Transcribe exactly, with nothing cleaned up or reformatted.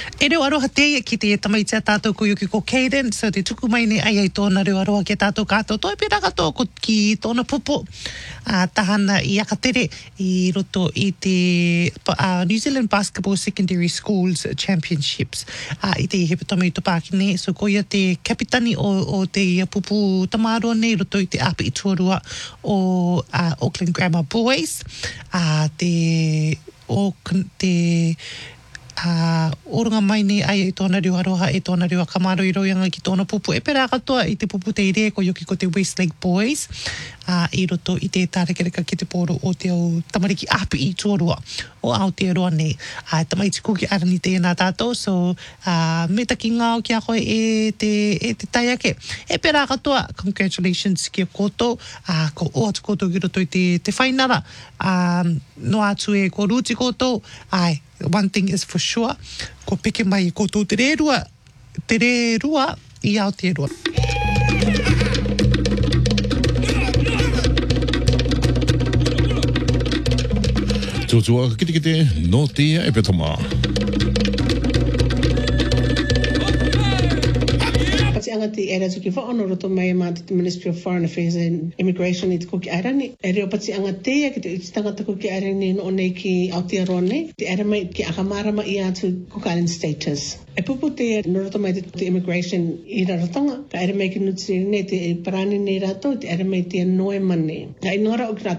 E reo aroha te ki te tamaiti a tātou ko yuki ko Caden, so te tuku mai ni ai ai tōna reo aroha ki tātou kātou. Toi pera katoa ko ki tōna pupo uh, tahana i akatere i roto i te uh, New Zealand Basketball Secondary Schools Championships uh, i te hepatama i topākine. So ko ia te kapitani o, o te ia pupu tamaroa nei roto i te apa i tuarua o uh, Auckland Grammar Boys. Uh, te o te Uh, orunga mai ni ai e tōna reo aroha e tōna reo kamaro i roianga ki tōna pupu e pera katoa i te pupu te ire ko yoki ko te Westlake Boys uh, i roto i te tārekereka ki te pōro o te au tamariki api i tuarua o Aotearoa nei uh, tamaiti kuki arani te nā tātou so uh, me taki ngāo ki a koe e te, e te taiake e pera katoa congratulations ki a koto uh, ko o atu koto ki roto i te, te whainara um, no atu e ko ruti koto ai one thing is for sure, ko peke mai ko tō te rerua, te rerua i Aotearoa. Tūtua kite kite no te e petama. Anga te era tuki whaono roto mai e mā te Ministry of Foreign Affairs and Immigration i te koki airani. E reo pati anga teia ki te tangata koki airani no nei ki Aotearoa nei. Te era mai ki akamarama i atu Cook Island status. E pupu te no roto mai te, te immigration i rarotonga. Ka era mai ki nutiri nei te parani nei rato, te era mai te noe mane. Ka inora o ki